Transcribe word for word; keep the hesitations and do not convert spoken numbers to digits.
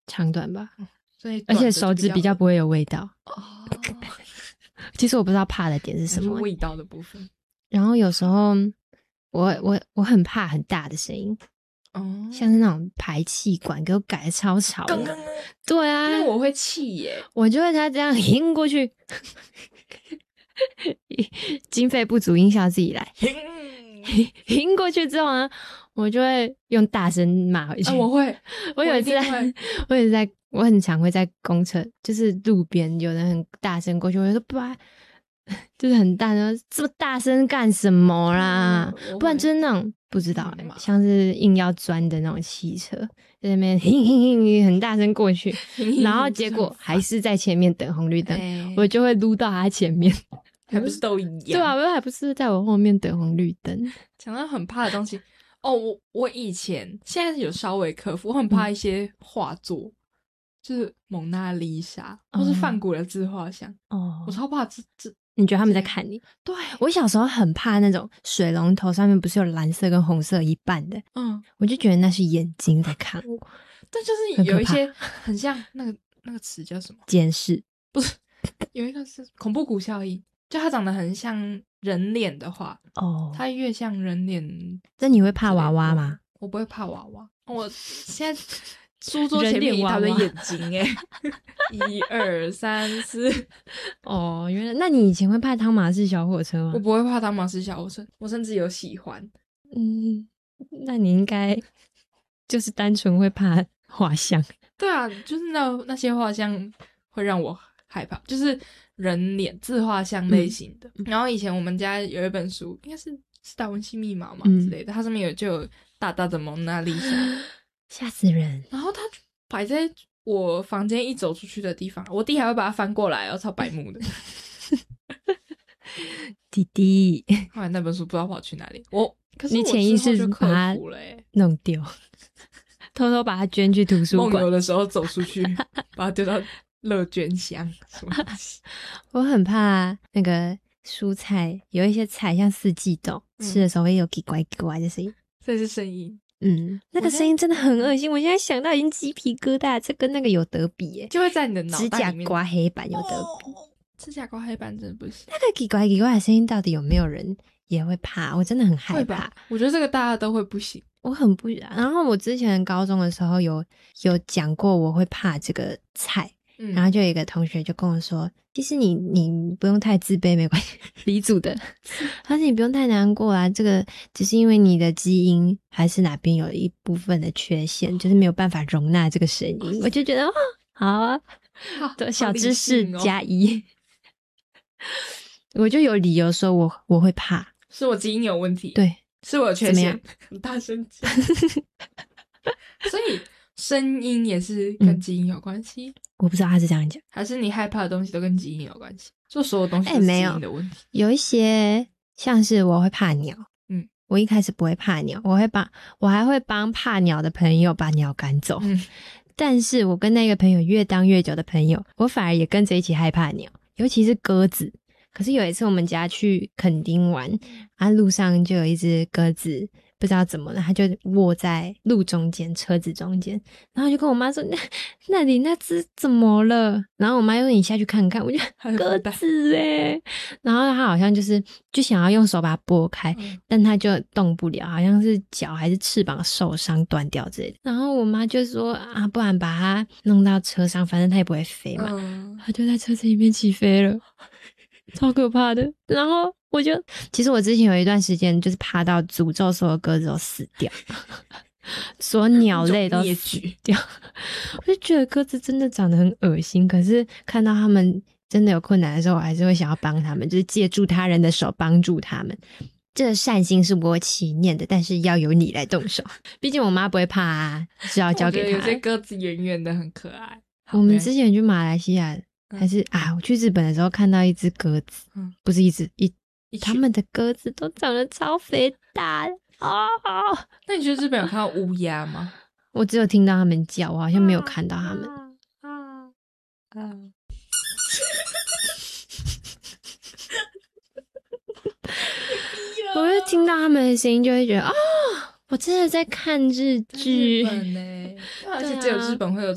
长短吧， 所以而且手指比较不会有味道。 哦， 其实我不知道怕的点是什么、欸， 味道的部分。 然后有时候我我我很怕很大的声音。哦，像是那种排气管给我改的超吵的，对啊， 那我会气耶， 我就会他这样hin过去，经费不足，音效自己来，hin过去之后呢，我就会用大声骂回去。 啊，我会， 我有一次在，我也是在，我很常会在公车，就是路边有人很大声过去，我就说不然。就是很大声，这么大声干什么啦？嗯、不然就是那种不知道、欸嗯、像是硬要钻的那种汽车，在那边嘿嘿嘿很大声过去，然后结果还是在前面等红绿灯，我就会撸到他前面， 还不是都一样？ 对啊，我还不是在我后面等红绿灯。 讲到很怕的东西哦，我我以前现在有稍微克服，我很怕一些画作。嗯，就是蒙娜丽莎或是梵谷的自画像哦，我超怕这这。 你觉得他们在看你？ 对， 我小时候很怕那种水龙头上面不是有蓝色跟红色一半的，嗯，我就觉得那是眼睛在看我。 但就是有一些很像那个那个词叫什么？ 监视？ 不是，有一个是恐怖谷效应，就它长得很像人脸的话，哦，它越像人脸。 那你会怕娃娃吗？ 我不会怕娃娃，我现在。书桌前面一大堆眼睛哎，一二三四， 哦，原来那你以前会怕汤马士小火车吗？ 我不会怕汤马士小火车，我甚至有喜欢。 嗯，那你应该就是单纯会怕画像。 对啊，就是那那些画像会让我害怕，就是人脸自画像类型的。嗯、然后以前我们家有一本书，应该是是达文西密码嘛、嗯、之类的，它上面有就有大大的蒙娜丽莎。 吓死人！ 然后他摆在我房间一走出去的地方，我弟还会把它翻过来，哦，超白目的。 弟弟， 后来那本书不知道跑去哪里，我可是你潜意识把它弄丢，偷偷把它捐去图书馆。 梦游的时候走出去，把它丢到乐捐箱。什么东西？ 我很怕那个蔬菜，有一些菜像四季豆，嗯、吃的时候会有叽呱叽呱的声音， 这是声音。 嗯，那个声音真的很恶心，我现在想到已经鸡皮疙瘩，这跟那个有得比耶， 就会在你的脑袋里面。 指甲刮黑板有得比， 哦、指甲刮黑板真的不行。 那个叽呱叽呱的声音到底有没有人也会怕？我真的很害怕。 我觉得这个大家都会不行， 我很不。然后我之前高中的时候有有讲过我会怕这个菜。嗯、然后就有一个同学就跟我说，其实你你不用太自卑，没关系。理组的，他说你不用太难过啦，这个只是因为你的基因还是哪边有一部分的缺陷，就是没有办法容纳这个声音。我就觉得哦，好啊，对，小知识加一。我就有理由说我我会怕， 是我基因有问题， 对， 是我有缺陷，很大声讲。所以声音也是跟基因有关系。嗯， 我不知道他是这样讲， 还是你害怕的东西都跟基因有关系？就所有东西都是基因的问题。 欸、有, 有一些像是我会怕鸟，嗯，我一开始不会怕鸟，我会帮我还会帮怕鸟的朋友把鸟赶走。嗯，但是我跟那个朋友越当越久的朋友，我反而也跟着一起害怕鸟，尤其是鸽子。可是有一次我们家去垦丁玩，啊，路上就有一只鸽子。不知道怎么了，他就卧在路中间，车子中间，然后就跟我妈说：“那那里那只怎么了？”然后我妈又说：“你下去看看。”我就鸽子诶，然后他好像就是就想要用手把它拨开，嗯、但他就动不了，好像是脚还是翅膀受伤断掉之类的。然后我妈就说：“啊，不然把它弄到车上，反正它也不会飞嘛。嗯”他就在车子里面起飞了，超可怕的。然后。我就其实我之前有一段时间就是怕到诅咒所有鸽子都死掉，所有鸟类都死掉。我就觉得鸽子真的长得很恶心，可是看到他们真的有困难的时候，我还是会想要帮他们，就是借助他人的手帮助他们。这个善心是我起念的，但是要由你来动手。毕竟我妈不会怕啊，是要交给她。 有些鸽子圆圆的很可爱。 我们之前去马来西亚还是、嗯、啊，我去日本的时候看到一只鸽子，嗯、不是一只一。他们的鸽子都长得超肥大的啊！ 那你觉得日本有看到乌鸦吗？ 我只有听到他们叫，我好像没有看到他们。啊啊啊！我会听到他们的声音，就会觉得啊、哦，我真的在看日剧。 日本欸，而且只有日本会有这